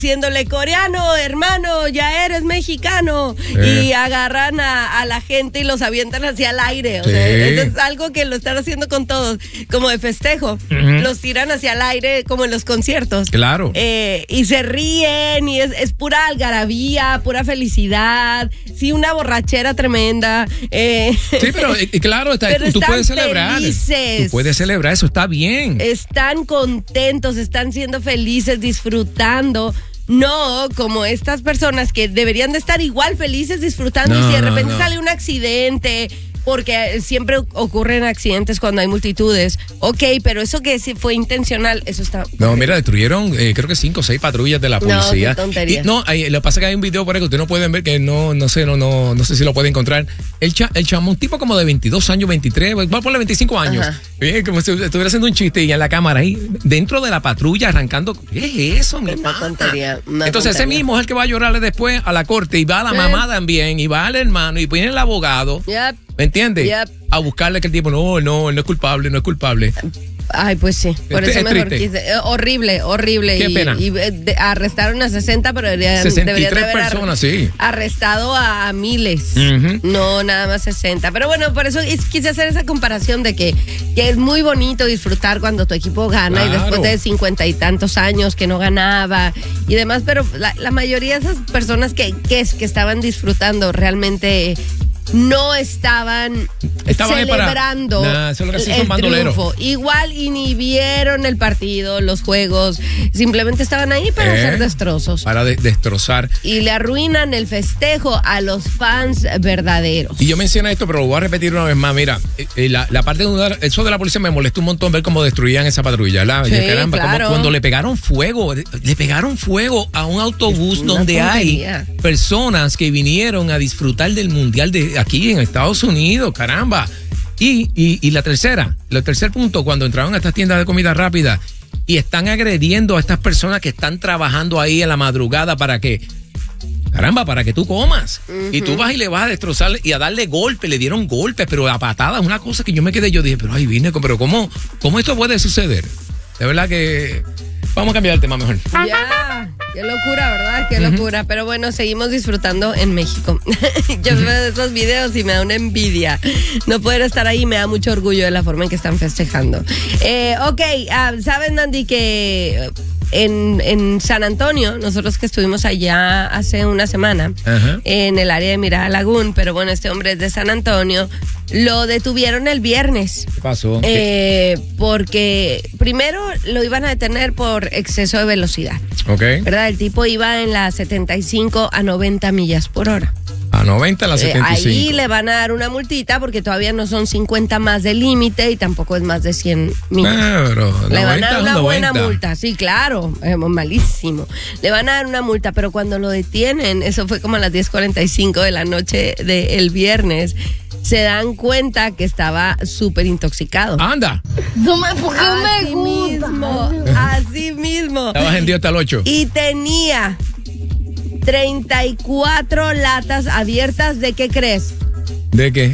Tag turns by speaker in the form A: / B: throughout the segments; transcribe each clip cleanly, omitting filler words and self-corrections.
A: Diciéndole, coreano, hermano, ya eres mexicano. Y agarran a la gente y los avientan hacia el aire. O sea, eso es algo que lo están haciendo con todos, como de festejo. Los tiran hacia el aire como en los conciertos.
B: Claro.
A: Y se ríen y es pura algarabía, pura felicidad. Sí, una borrachera tremenda.
B: Sí, pero claro, tú puedes celebrar.
A: Felices.
B: Tú puedes celebrar, eso está bien.
A: Están contentos, están siendo felices, disfrutando. No, como estas personas que deberían de estar igual felices disfrutando y si de repente sale un accidente, porque siempre ocurren accidentes cuando hay multitudes. Ok, pero eso que sí fue intencional, eso está...
B: No, mira, destruyeron creo que 5 o 6 patrullas de la policía.
A: No, qué tontería.
B: Lo que pasa es que hay un video por ahí que ustedes no pueden ver, que no sé si lo pueden encontrar. El chamo, un tipo como de 22 años, 23, va a ponerle 25 años. Como si estuviera haciendo un chiste y en la cámara ahí, dentro de la patrulla arrancando. ¿Qué es eso, mi
A: Una tontería.
B: Entonces ese mismo es el que va a llorarle después a la corte y va a la mamá también y va al hermano y viene el abogado. ¿Me entiendes? A buscarle que el tipo, no es culpable.
A: Ay, pues sí, por eso mejor quise. Horrible.
B: Qué pena.
A: Y arrestaron a 60, pero deberían
B: 63
A: de haber
B: personas, sí.
A: Arrestado a miles. No, nada más 60. Pero bueno, por eso quise hacer esa comparación de que es muy bonito disfrutar cuando tu equipo gana, y después de 50 y tantos años que no ganaba y demás, pero la mayoría de esas personas que estaban disfrutando realmente no estaban celebrando el triunfo. Igual inhibieron el partido, los juegos, simplemente estaban ahí para hacer destrozos.
B: Para destrozar.
A: Y le arruinan el festejo a los fans verdaderos.
B: Y yo mencioné esto, pero lo voy a repetir una vez más. Mira, la parte de eso de la policía me molestó un montón ver cómo destruían esa patrulla.
A: Sí,
B: caramba,
A: claro.
B: como cuando le pegaron fuego a un autobús donde hay personas que vinieron a disfrutar del mundial de aquí en Estados Unidos, caramba. Y el tercer punto, cuando entraron a estas tiendas de comida rápida y están agrediendo a estas personas que están trabajando ahí en la madrugada para que tú comas. Y tú vas y le vas a destrozar y a darle golpes, le dieron golpes, pero a patadas, una cosa que yo me dije, pero ay, vine, pero ¿cómo esto puede suceder? De verdad que vamos a cambiar el tema mejor.
A: Ya, qué locura, ¿verdad? Qué locura. Pero bueno, seguimos disfrutando en México. Yo veo esos videos y me da una envidia. No poder estar ahí me da mucho orgullo de la forma en que están festejando. ¿Sabes, Nandi, que en San Antonio, nosotros que estuvimos allá hace una semana, en el área de Mirada Lagún, pero bueno, este hombre es de San Antonio, lo detuvieron el viernes.
B: ¿Qué pasó?
A: Porque primero lo iban a detener por exceso de velocidad. ¿Verdad? El tipo iba en las 75 a 90 millas por hora.
B: A 90 a las 75.
A: Ahí le van a dar una multita porque todavía no son 50 más de límite y tampoco es más de 100 millas. Le van a dar una buena multa, sí, claro, malísimo. Le van a dar una multa, pero cuando lo detienen, eso fue como a las 10:45 de la noche del viernes, se dan cuenta que estaba súper intoxicado.
B: ¡Anda!
A: ¿Por qué me gusta? Así mismo.
B: Estaba hendido hasta el 8.
A: Y tenía 34 latas abiertas. ¿De qué crees?
B: ¿De qué?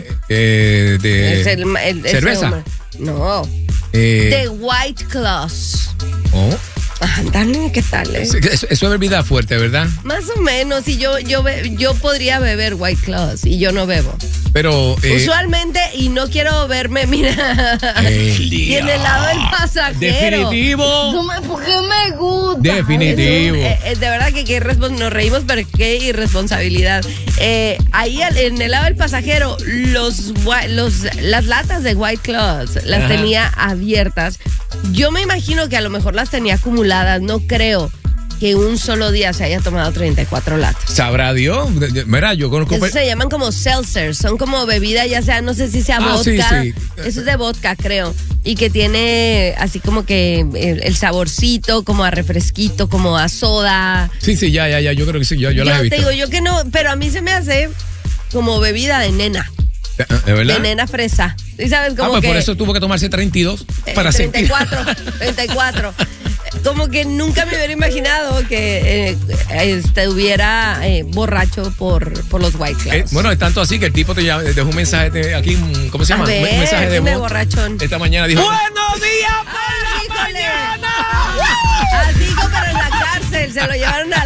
B: ¿Cerveza?
A: No. De White Claws. Dale, ¿qué tal?
B: Eso es bebida fuerte, ¿verdad?
A: Más o menos. Y yo podría beber White Claws y yo no bebo.
B: Pero
A: usualmente, y no quiero verme, mira, y en el lado del pasajero.
B: Definitivo.
A: ¿Por qué me gusta?
B: Definitivo.
A: De verdad que nos reímos, pero qué irresponsabilidad. Ahí en el lado del pasajero, las latas de White Claws las tenía abiertas. Yo me imagino que a lo mejor las tenía acumuladas, no creo que un solo día se haya tomado 34 latas.
B: ¿Sabrá Dios? Mira, yo conozco...
A: Eso se llaman como seltzers, son como bebida, ya sea, no sé si sea vodka. Sí. Eso es de vodka, creo. Y que tiene así como que el saborcito, como a refresquito, como a soda.
B: Sí, ya, yo creo que sí, yo las he visto.
A: Te digo, yo que no, pero a mí se me hace como bebida de nena.
B: ¿De verdad?
A: De nena fresa. ¿Sí sabes cómo
B: pues por eso tuvo que tomarse 32 para
A: 34. como que nunca me hubiera imenado que estuviera borracho por los White Claws.
B: Bueno, es tanto así que el tipo te dejó un mensaje aquí, ¿cómo se llama?
A: Un mensaje de voz. Borrachón.
B: Esta mañana dijo:
C: ¡Buenos días por la mañana!
A: Así como pero en la cárcel, se lo llevaron a